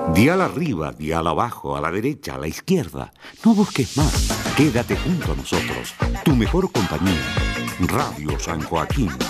Dial arriba, dial abajo, a la derecha, a la izquierda. No busques más. Quédate junto a nosotros. Tu mejor compañía. Radio San Joaquín.